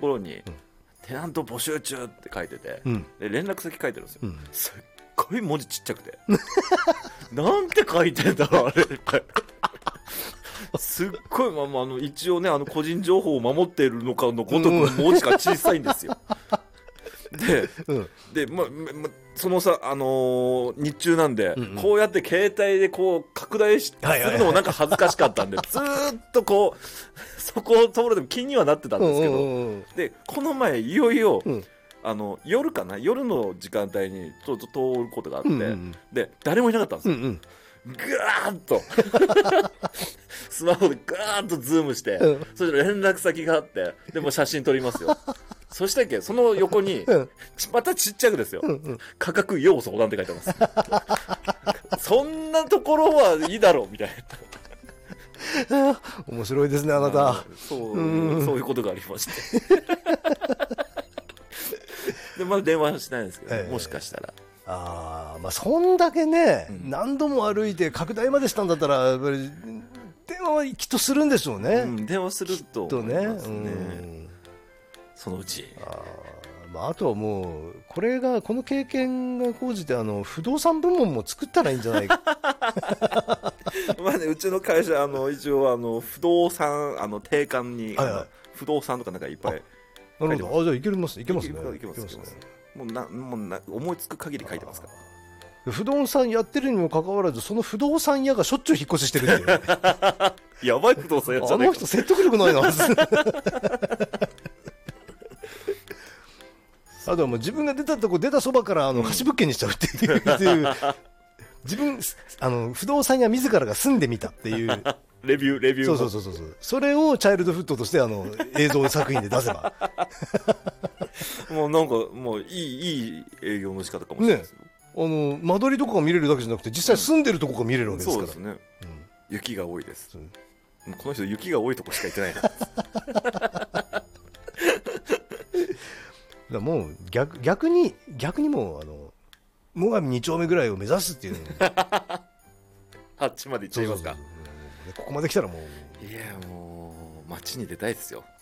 ころに、テナント募集中って書いてて、で連絡先書いてるんですよ、すっごい文字ちっちゃくてなんて書いてんだろうあれすっごい、一応ね個人情報を守っているのかのごとく文字が小さいんですよで、そのさ、日中なんで、こうやって携帯でこう拡大するのもなんか恥ずかしかったんで、ずーっとこうそこを通るの気にはなってたんですけど、でこの前いよいよ、夜かな、夜の時間帯にちょっと通ることがあって、で誰もいなかったんですよ、ぐーっとスマホでぐーっとズームして、それで連絡先があって、でも写真撮りますよそしたっけ、その横に、またちっちゃくですよ、価格要相談って書いてますそんなところはいいだろうみたいな面白いですねあなた。 そういうことがありましてでまだ電話しないんですけど、もしかしたらそんだけね、何度も歩いて拡大までしたんだったらやっぱり電話はきっとするんでしょうね、 電話すると思いますね、そのうち。 あとはもうこの経験が講じて不動産部門も作ったらいいんじゃないかうちの会社一応不動産定款に、不動産とかなんかいっぱい。 なるほど、じゃあいけますね。 もう思いつく限り書いてますから。 不動産やってるにもかかわらず、その不動産屋がしょっちゅう引っ越ししてるっていうやばい不動産屋じゃないか。 人説得力ないなあとはもう自分が出たそばから貸物件にしちゃうっていう自分不動産屋自らが住んでみたっていうレビューそうそれをチャイルドフットとして映像作品で出せばもうなんかもういい営業の仕方かもしれないですね。間取りとかが見れるだけじゃなくて実際住んでるとこが見れるわけですから。 そうですね、雪が多いです。この人雪が多いとこしか行ってないなもう逆にもう最上2丁目ぐらいを目指すっていうあっちまで行っちゃいますか。 ここまで来たらもう、いやもう街に出たいですよ。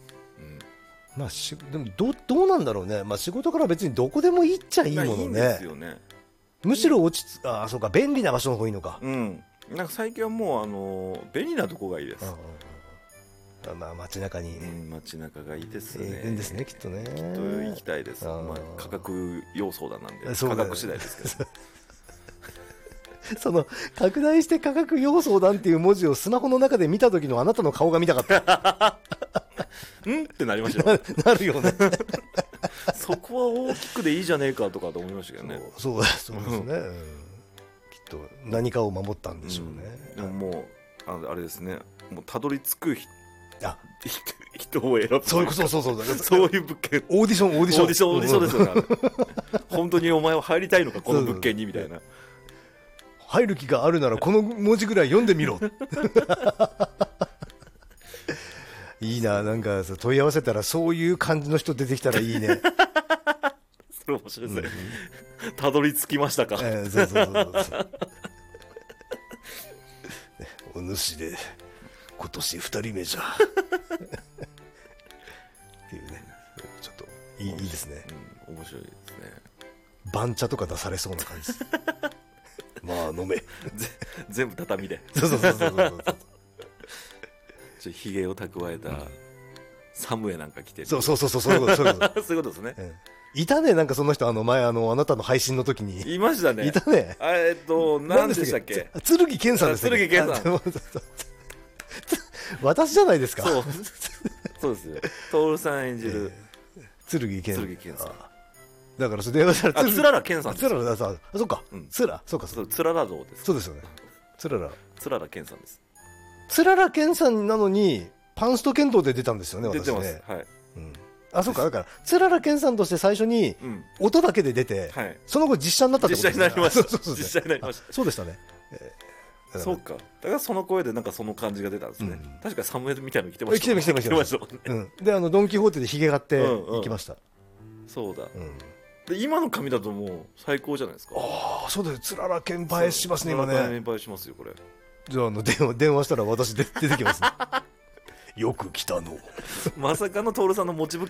でもどうなんだろうね。仕事から別にどこでも行っちゃいいものね。 いいんですよね。 むしろそうか、便利な場所の方がいいのか。 なんか最近はもう便利なとこがいいです。 街中に、 街中がいいですね。 いいですね、きっとね。 きっと行きたいです。価格要相談なんで、価格次第ですけどその拡大して価格要相談っていう文字をスマホの中で見た時のあなたの顔が見たかったってなりましたよなるよねそこは大きくでいいじゃねえかとかと思いましたけどね。 そうですね、きっと何かを守ったんでしょうね。 でももうあれですね、もうたどり着く人を選ぶ、 そういう物件、 オーディションですよね本当にお前は入りたいのかこの物件にみたいな。 入る気があるならこの文字ぐらい読んでみろいいな、なんか問い合わせたらそういう感じの人出てきたらいいねそれ面白いですね、たどり着きましたか。 そうお主で今年2人目じゃっていうね、ちょっといいですね、 面白いですね。 番茶とか出されそうな感じです飲め全部畳でひげを蓄えたサムエなんか着てる。 そういうことですね。いたね、なんかその人前あなたの配信の時にいましたね。 いたね。 何でしたっけ。 剣健さんですね。 剣健さん私じゃないですか。 そうですよ。徹さん演じる剣健さんだからそれ電話したらつらら健さんです。 そうか、つらら像です。 そうですよね。つらら健さんです。 つらら健さんなのにパンスト剣道で出たんですよね。 出てます。はい。 そうか、だからつらら健さんとして最初に音だけで出て、その後実写になったってことですね。 実写になりました。実写になりました。 そうでしたね。 そうか。だからその声でなんかその感じが出たんですね。確かサムエルみたいなの着てました。 着てました。でドンキホーテでヒゲがって行きました。 そうだ。で今の髪だともう最高じゃないですか。 そうです。つらら健映えしますね今ね。 映えしますよこれ。 じゃあ電話したら私出てきますね。よく来たの。 まさかの徹さんの持ち物